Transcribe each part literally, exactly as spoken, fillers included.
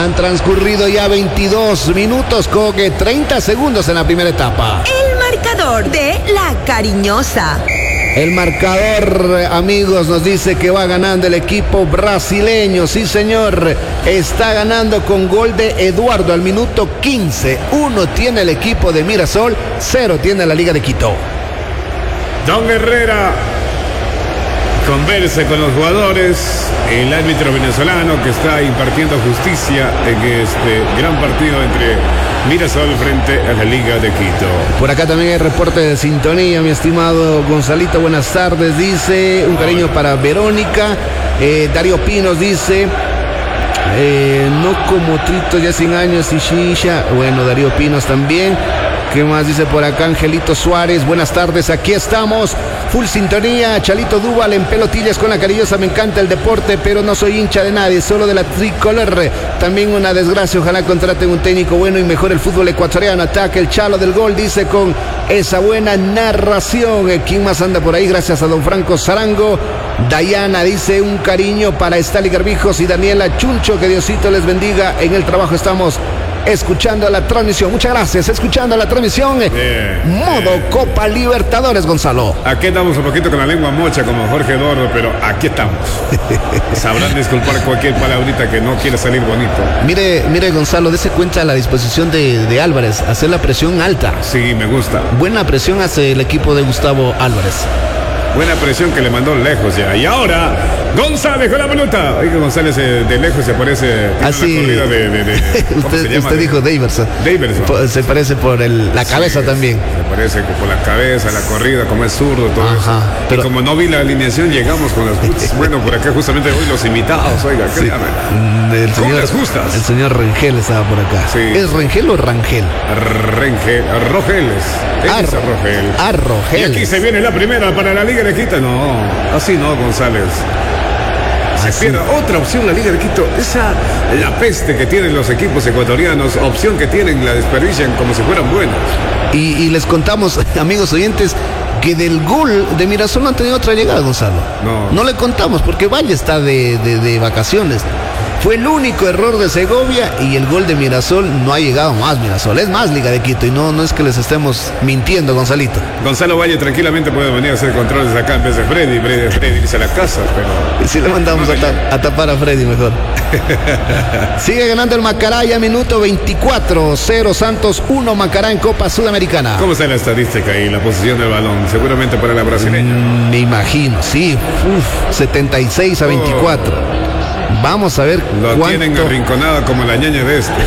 Han transcurrido ya veintidós minutos con treinta segundos en la primera etapa. El marcador de La Cariñosa. El marcador, amigos, nos dice que va ganando el equipo brasileño. Sí, señor. Está ganando con gol de Eduardo al minuto quince. Uno tiene el equipo de Mirasol, cero tiene la Liga de Quito. Don Herrera converse con los jugadores, el árbitro venezolano que está impartiendo justicia en este gran partido entre Mirasol frente a la Liga de Quito. Por acá también hay reporte de sintonía, mi estimado Gonzalito, buenas tardes, dice, un cariño para Verónica. eh, Darío Pinos dice, eh, no como Trito ya sin años y Shisha. Bueno, Darío Pinos también. ¿Qué más dice por acá? Angelito Suárez, buenas tardes, aquí estamos, full sintonía. Chalito Duval en pelotillas con La Cariñosa, me encanta el deporte, pero no soy hincha de nadie, solo de la tricolor. También una desgracia, ojalá contraten un técnico bueno y mejore el fútbol ecuatoriano. Ataque el Chalo del gol, dice con esa buena narración. ¿Quién más anda por ahí? Gracias a don Franco Zarango. Dayana dice, un cariño para Estali Garbijos y Daniela Chuncho, que Diosito les bendiga, en el trabajo estamos escuchando la transmisión. Muchas gracias, escuchando la transmisión. Bien, modo bien. Copa Libertadores, Gonzalo. Aquí estamos un poquito con la lengua mocha como Jorge Eduardo, pero aquí estamos. Sabrán disculpar cualquier palabrita que no quiera salir bonito. Mire, mire Gonzalo, dése cuenta la disposición de, de Álvarez, hacer la presión alta. Sí, me gusta. Buena presión hace el equipo de Gustavo Álvarez. Buena presión que le mandó lejos ya. Y ahora, González con la pelota. Oiga, González eh, de lejos se parece. Así. De, de, de, de, usted usted dijo Daverson. Daverson. Se parece por el, la cabeza sí, también. Se parece por la cabeza, la corrida, como es zurdo, todo Ajá, eso. Pero y como no vi la alineación, llegamos con las justas. Bueno, por acá justamente hoy los invitados, oiga, ¿qué sí. el señor, las justas? El señor Rengel estaba por acá. Sí. ¿Es Rengel o Rangel? Rengel, Rogeles. Ar, Rogel. Arrogel. Y aquí se viene la primera para la Liga de Quito. No, así no, González. Se así. Pierde otra opción la Liga de Quito. Esa, la peste que tienen los equipos ecuatorianos, opción que tienen, la desperdician como si fueran buenos. Y, y les contamos, amigos oyentes, que del gol de Mirasol no han tenido otra llegada, Gonzalo. No. No le contamos porque Valle está de, de, de vacaciones. Fue el único error de Segovia y el gol de Mirasol no ha llegado más. Mirasol es más Liga de Quito y no, no es que les estemos mintiendo, Gonzalito. Gonzalo Valle tranquilamente puede venir a hacer controles acá en vez de Freddy. Freddy, Freddy irse a la casa, pero... Y si le mandamos no, a, ta a tapar a Freddy mejor. Sigue ganando el Macará ya minuto veinticuatro, cero Santos, uno Macará en Copa Sudamericana. ¿Cómo está la estadística y la posición del balón? Seguramente para la brasileña. Mm, me imagino, sí. Uf, setenta y seis a veinticuatro. Oh. Vamos a ver Lo cuánto... tienen arrinconado como la ñaña de este.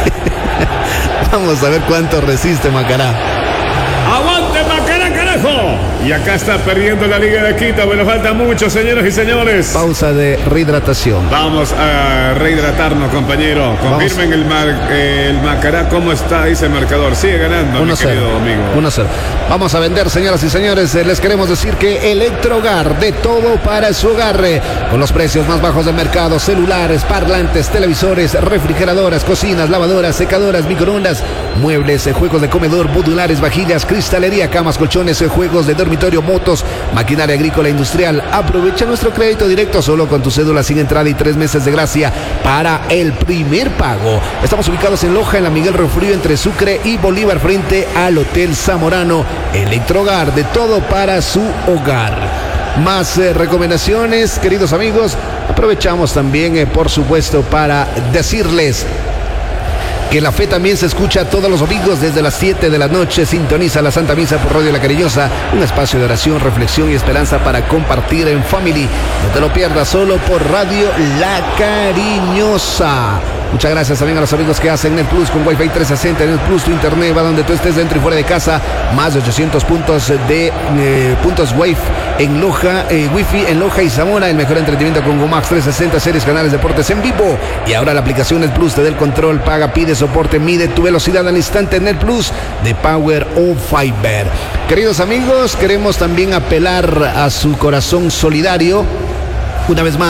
Vamos a ver cuánto resiste Macará. ¡Aguante Macará, carajo! Y acá está perdiendo la Liga de Quito, pero falta mucho, señoras y señores. Pausa de rehidratación. Vamos a rehidratarnos, compañero. Confirmen el, mar, eh, el Macará, ¿cómo está ese marcador? Sigue ganando, mi querido amigo. uno cero. Vamos a vender, señoras y señores. Les queremos decir que Electrohogar, de todo para su hogar, con los precios más bajos del mercado: celulares, parlantes, televisores, refrigeradoras, cocinas, lavadoras, secadoras, microondas, muebles, juegos de comedor, modulares, vajillas, cristalería, camas, colchones, juegos de dormitorio, motos, maquinaria agrícola industrial. Aprovecha nuestro crédito directo solo con tu cédula sin entrada y tres meses de gracia para el primer pago. Estamos ubicados en Loja, en la Miguel Refrío, entre Sucre y Bolívar, frente al Hotel Zamorano. Electrohogar, de todo para su hogar. Más eh, recomendaciones, queridos amigos. Aprovechamos también, eh, por supuesto, para decirles que la fe también se escucha todos los domingos desde las siete de la noche. Sintoniza la Santa Misa por Radio La Cariñosa, un espacio de oración, reflexión y esperanza para compartir en family. No te lo pierdas, solo por Radio La Cariñosa. Muchas gracias también a los amigos que hacen Net Plus con Wi-Fi trescientos sesenta. Net Plus, tu internet va donde tú estés, dentro y fuera de casa. Más de ochocientos puntos de eh, puntos Wi-Fi en Loja, eh, Wi-Fi en Loja y Zamora. El mejor entretenimiento con Gomax trescientos sesenta, series, canales, deportes en vivo. Y ahora la aplicación Net Plus te da el control, paga, pide soporte, mide tu velocidad al instante. Net Plus de Power o Fiber. Queridos amigos, queremos también apelar a su corazón solidario. Una vez más,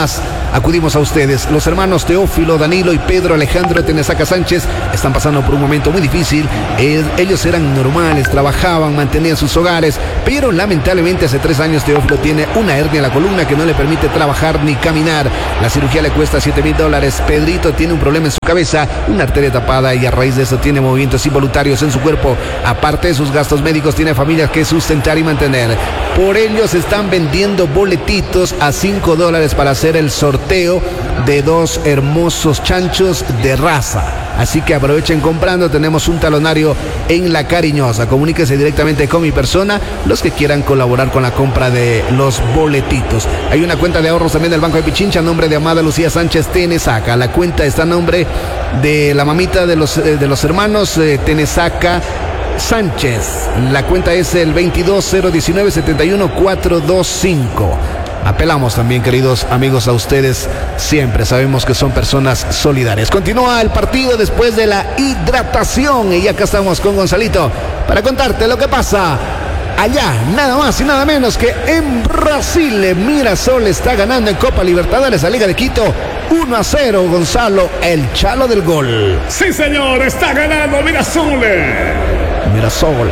acudimos a ustedes. Los hermanos Teófilo, Danilo y Pedro Alejandro Tenesaca Sánchez están pasando por un momento muy difícil. Eh, ellos eran normales, trabajaban, mantenían sus hogares, pero lamentablemente hace tres años Teófilo tiene una hernia en la columna que no le permite trabajar ni caminar. La cirugía le cuesta siete mil dólares. Pedrito tiene un problema en su cabeza, una arteria tapada, y a raíz de eso tiene movimientos involuntarios en su cuerpo. Aparte de sus gastos médicos, tiene familias que sustentar y mantener. Por ello se están vendiendo boletitos a cinco dólares para hacer el sorteo de dos hermosos chanchos de raza. Así que aprovechen comprando. Tenemos un talonario en La Cariñosa. Comuníquese directamente con mi persona los que quieran colaborar con la compra de los boletitos. Hay una cuenta de ahorros también del Banco de Pichincha a nombre de Amada Lucía Sánchez Tenesaca. La cuenta está a nombre de la mamita de los, de los hermanos eh, Tenesaca Sánchez. La cuenta es el veintidós cero diecinueve setenta y uno cuatrocientos veinticinco. Apelamos también, queridos amigos, a ustedes siempre. Sabemos que son personas solidarias. Continúa el partido después de la hidratación y acá estamos con Gonzalito para contarte lo que pasa allá, nada más y nada menos que en Brasil. Mirasol está ganando en Copa Libertadores a Liga de Quito uno a cero. Gonzalo, el chalo del gol. Sí, señor, está ganando Mirasol. Mirasol.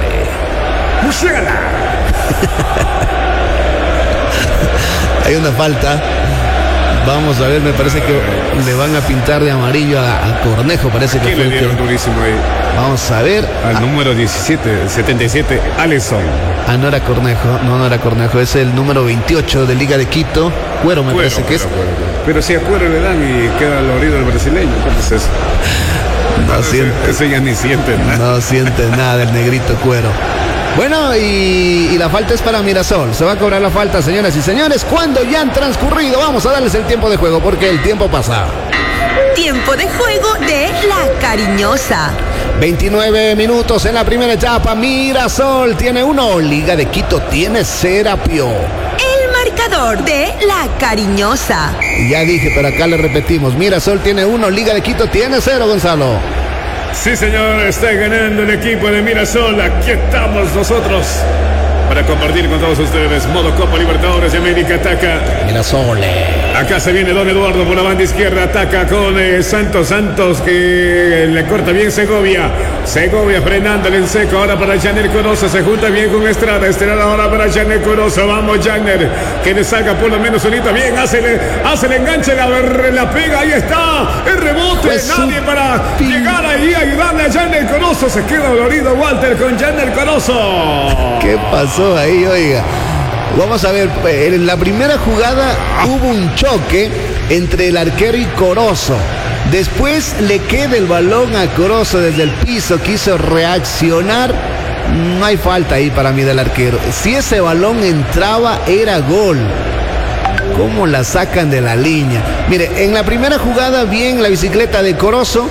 Hay una falta. Vamos a ver, me parece que le van a pintar de amarillo a, a Cornejo. Parece que fue le dieron que... durísimo ahí. Vamos a ver. Al ah, número diecisiete, setenta y siete, Alisson. Ah, no era Cornejo, no, no era Cornejo. Es el número veintiocho de Liga de Quito. Cuero me Cuero, parece que Cuero, es. Cuero, Cuero. Pero si a Cuero le dan y queda dolorido el brasileño, ¿cómo es eso? No, no siente. Ese ya ni siente nada. No siente nada el negrito Cuero. Bueno, y, y la falta es para Mirasol. Se va a cobrar la falta, señoras y señores, cuando ya han transcurrido. Vamos a darles el tiempo de juego porque el tiempo pasa. Tiempo de juego de La Cariñosa. veintinueve minutos en la primera etapa. Mirasol tiene uno, Liga de Quito tiene Serapio. El marcador de La Cariñosa. Ya dije, pero acá le repetimos. Mirasol tiene uno, Liga de Quito tiene cero, Gonzalo. Sí, señor, está ganando el equipo de Mirasol. Aquí estamos nosotros para compartir con todos ustedes. Modo Copa Libertadores de América. Ataca Mirasol. Acá se viene Don Eduardo por la banda izquierda. Ataca con eh, Santos Santos, que le corta bien Segovia. Segovia frenándole en seco. Ahora para Janer Corozo. Se junta bien con Estrada. Estrada ahora para Janer Corozo. Vamos, Janer, que le salga por lo menos solita. Bien, hace, hace el enganche, la, la pega. Ahí está. El rebote. Pues nadie para fin. llegar ahí, ayudarle a Janer Corozo. Se queda dolorido Walter con Janer Corozo. ¿Qué pasó ahí, oiga? Vamos a ver, en la primera jugada hubo un choque entre el arquero y Corozo. Después le queda el balón a Corozo desde el piso, quiso reaccionar. No hay falta ahí para mí del arquero. Si ese balón entraba, era gol. ¿Cómo la sacan de la línea? Mire, en la primera jugada, bien la bicicleta de Corozo.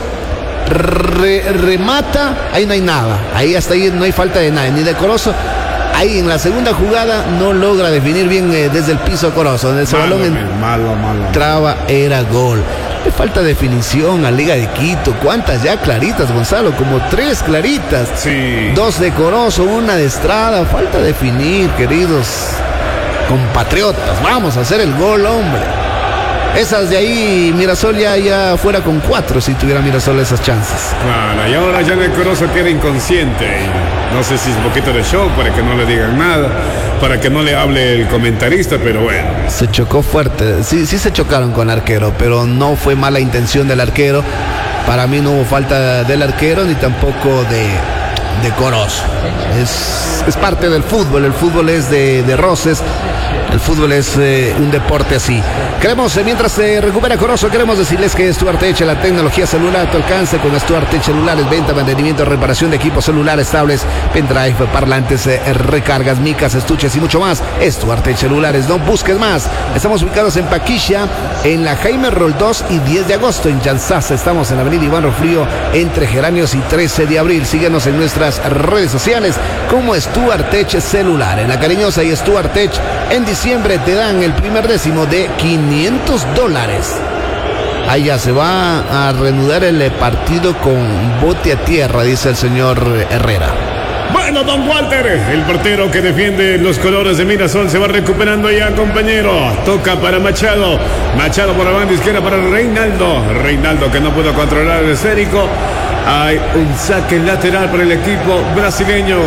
Re, remata, ahí no hay nada. Ahí hasta ahí no hay falta de nada, ni de Corozo. Ahí en la segunda jugada no logra definir bien eh, desde el piso Corozo. Donde ese malo, balón man, malo, malo. entraba, era gol. Le falta definición a Liga de Quito. ¿Cuántas ya claritas, Gonzalo? Como tres claritas. Sí. Dos de Corozo, una de Estrada. Falta definir, queridos compatriotas. Vamos a hacer el gol, hombre. Esas de ahí, Mirasol ya, ya fuera con cuatro si tuviera Mirasol esas chances. Claro, y ahora ya el Corozo queda inconsciente. No sé si es un poquito de show para que no le digan nada, para que no le hable el comentarista, pero bueno. Se chocó fuerte, sí, sí se chocaron con el arquero, pero no fue mala intención del arquero. Para mí no hubo falta del arquero ni tampoco de, de Corozo. Es, es parte del fútbol, el fútbol es de, de roces. El fútbol es eh, un deporte así. Queremos, eh, mientras se recupera Corozo, queremos decirles que Stuart Tech, la tecnología celular a tu alcance con Stuart Tech celulares, venta, mantenimiento, reparación de equipos celulares, tablets, pendrive, parlantes, eh, recargas, micas, estuches y mucho más. Stuart Tech celulares, no busques más. Estamos ubicados en Paquilla, en la Jaime Roldós y diez de agosto. En Yanzas estamos en la avenida Iván Rofrío, entre Geranios y trece de abril. Síguenos en nuestras redes sociales como Stuart Tech celular. En La Cariñosa y Stuart Tech en diciembre te dan el primer décimo de quinientos dólares. Allá se va a reanudar el partido con bote a tierra, dice el señor Herrera. Bueno, Don Walter, el portero que defiende los colores de Mirasol, se va recuperando ya, compañero. Toca para Machado. Machado por la banda izquierda para Reinaldo. Reinaldo que no pudo controlar el esférico. Hay un saque lateral para el equipo brasileño.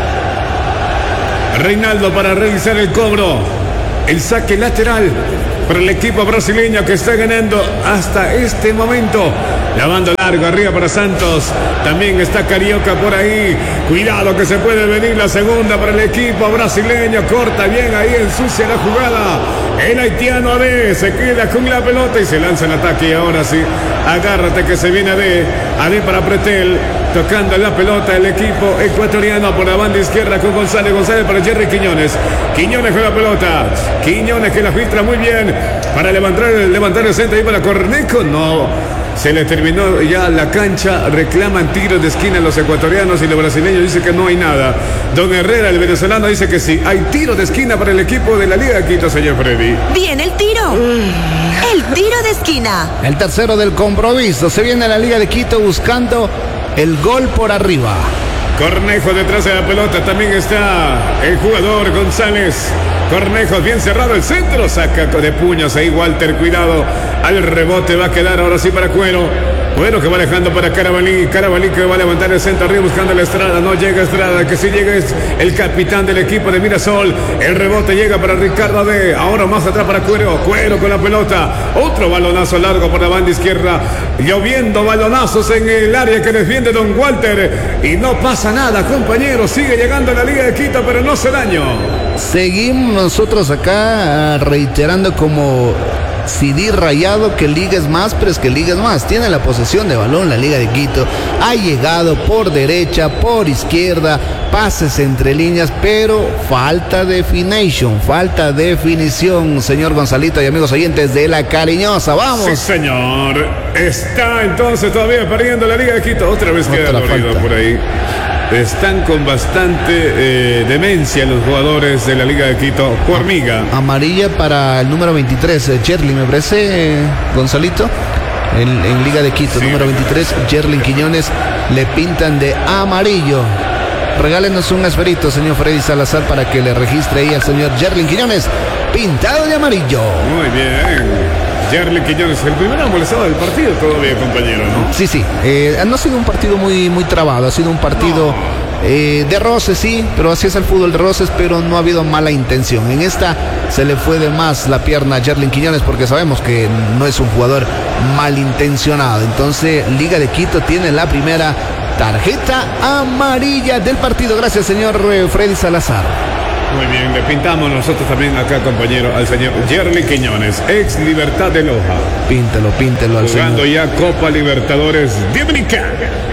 Reinaldo para realizar el cobro. El saque lateral para el equipo brasileño que está ganando hasta este momento. La banda larga arriba para Santos. También está Carioca por ahí. Cuidado que se puede venir la segunda para el equipo brasileño. Corta bien ahí, ensucia la jugada. El haitiano Ade se queda con la pelota y se lanza el ataque. Y ahora sí, agárrate que se viene Ade. Ade para Pretel. Tocando la pelota el equipo ecuatoriano por la banda izquierda con González. González para Jerry Quiñones. Quiñones con la pelota. Quiñones que la filtra muy bien para levantar, levantar el centro ahí para Cornejo. No. Se le terminó ya la cancha, reclaman tiros de esquina los ecuatorianos y los brasileños dicen que no hay nada. Don Herrera, el venezolano, dice que sí, hay tiro de esquina para el equipo de la Liga de Quito, señor Freddy. Viene el tiro. El tiro de esquina. El tercero del compromiso. Se viene la Liga de Quito buscando el gol por arriba. Cornejo detrás de la pelota, también está el jugador González. Cornejo bien cerrado el centro, saca de puños ahí Walter, cuidado al rebote, va a quedar ahora sí para Cuero. Cuero que va alejando para Carabalí, Carabalí que va a levantar el centro arriba buscando la Estrada, no llega Estrada, que sí llega es el capitán del equipo de Mirasol. El rebote llega para Ricardo Ade, ahora más atrás para Cuero, Cuero con la pelota, otro balonazo largo por la banda izquierda, lloviendo balonazos en el área que defiende Don Walter y no pasa nada, compañeros, sigue llegando a la Liga de Quito pero no hace daño. Seguimos nosotros acá reiterando como C D rayado que Liga es más, pero es que Liga es más. Tiene la posesión de balón la Liga de Quito. Ha llegado por derecha, por izquierda, pases entre líneas, pero falta definition, falta definición, señor Gonzalito y amigos oyentes de La Cariñosa. Vamos. Sí, señor. Está entonces todavía perdiendo la Liga de Quito. Otra vez queda dolido por ahí. Están con bastante eh, demencia los jugadores de la Liga de Quito. Hormiga. Amarilla para el número veintitrés, eh, Cherly, me parece, eh, Gonzalito. En, en Liga de Quito, sí, número veintitrés, Jerlin Quiñones, le pintan de amarillo. Regálenos un esferito, señor Freddy Salazar, para que le registre ahí al señor Jerlin Quiñones, pintado de amarillo. Muy bien. Jerlin Quiñones, el primer molestado del partido todavía, compañero, ¿no? Sí, sí. Eh, no ha sido un partido muy, muy trabado, ha sido un partido no. eh, de roces, sí, pero así es el fútbol de roces, pero no ha habido mala intención. En esta se le fue de más la pierna a Jerlin Quiñones porque sabemos que no es un jugador malintencionado. Entonces, Liga de Quito tiene la primera tarjeta amarilla del partido. Gracias, señor Freddy Salazar. Muy bien, le pintamos nosotros también acá, compañero, al señor Jerlin Quiñones, ex Libertad de Loja. Píntelo, píntelo al Jugando señor. ya Copa Libertadores Dominicana.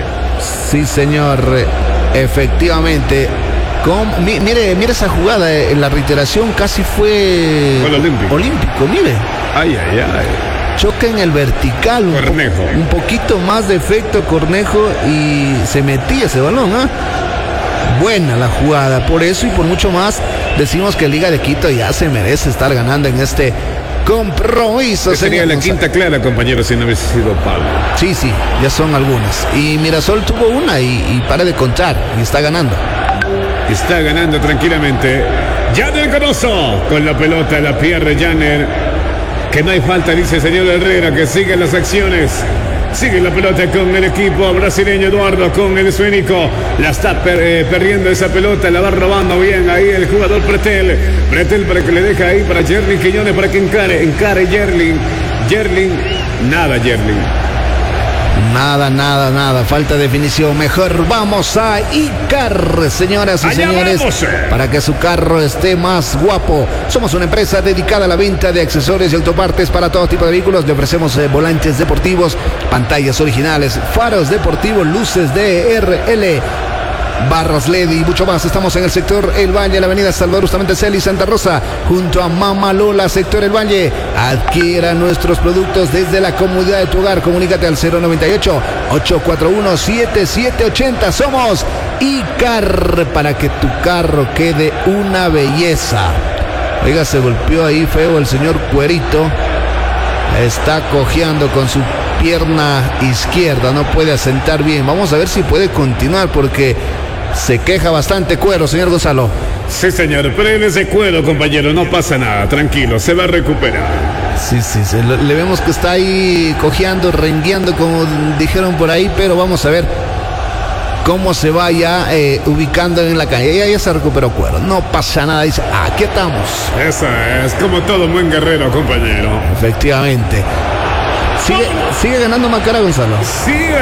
Sí, señor, efectivamente. Con, mi, mire, mire esa jugada, en la reiteración casi fue Gol olímpico. olímpico, mire. Ay, ay, ay. Choca en el vertical, un, Cornejo. po un poquito más de efecto Cornejo y se metía ese balón, ¿ah? ¿eh? Buena la jugada, por eso y por mucho más decimos que Liga de Quito ya se merece estar ganando en este compromiso. Esa sería la quinta clara, compañero, si no hubiese sido Pablo. Sí, sí, ya son algunas. Y Mirasol tuvo una y, y para de contar y está ganando. Está ganando tranquilamente. Janer Corozo con la pelota, la pierde Janer. Que no hay falta, dice el señor Herrera, que siguen las acciones. Sigue la pelota con el equipo brasileño. Eduardo con el esférico. La está per, eh, perdiendo esa pelota. La va robando bien ahí el jugador Pretel. Pretel para que le deja ahí para Jerlin Quiñones para que encare. Encare Jerlin. Jerlin. Nada Jerlin. Nada, nada, nada. Falta definición. Mejor vamos a Icar, señoras y Allá señores, vamos. para que su carro esté más guapo. Somos una empresa dedicada a la venta de accesorios y autopartes para todo tipo de vehículos. Le ofrecemos eh, volantes deportivos, pantallas originales, faros deportivos, luces D R L, barras L E D y mucho más. Estamos en el sector El Valle, la avenida Salvador Bustamante Celi, Santa Rosa, junto a Mama Lola, sector El Valle. Adquiera nuestros productos desde la comodidad de tu hogar. Comunícate al cero noventa y ocho, ocho cuatro uno, siete siete ochenta. Somos Icar, para que tu carro quede una belleza. Oiga, se golpeó ahí feo el señor Cuerito. Está cojeando con su pierna izquierda, no puede asentar bien. Vamos a ver si puede continuar porque Se queja bastante Cuero, señor Gonzalo. Sí, señor, pero en ese cuero, compañero, no pasa nada, tranquilo, se va a recuperar. Sí, sí, sí, le vemos que está ahí cojeando, rengueando, como dijeron por ahí, pero vamos a ver cómo se va ya eh, ubicando en la calle. Ya, ya se recuperó Cuero, no pasa nada, dice, aquí estamos. Esa es, como todo buen guerrero, compañero. Efectivamente. Sigue, sigue ganando Macara, Gonzalo. Sigue